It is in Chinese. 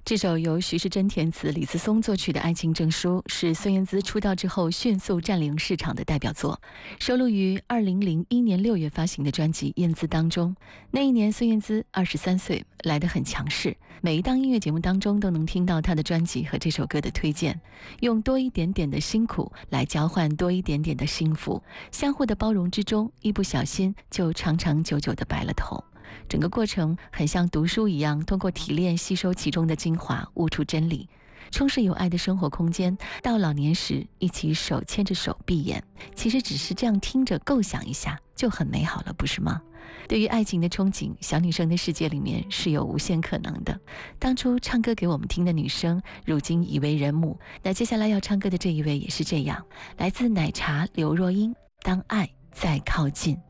这首由徐世珍填词、李思松作曲的《爱情证书》是孙燕姿出道之后迅速占领市场的代表作，收录于2001年6月发行的专辑《燕姿》当中。那一年，孙燕姿23岁，来得很强势，每一档音乐节目当中都能听到她的专辑和这首歌的推荐，用多一点点的辛苦来交换多一点点的幸福，相互的包容之中，一不小心就长长久久的白了头。整个过程很像读书一样，通过提炼吸收其中的精华，悟出真理，充实有爱的生活空间，到老年时一起手牵着手闭眼，其实只是这样听着构想一下就很美好了，不是吗？对于爱情的憧憬，小女生的世界里面是有无限可能的。当初唱歌给我们听的女生，如今已为人母。那接下来要唱歌的这一位也是这样，来自奶茶刘若英，当爱再靠近。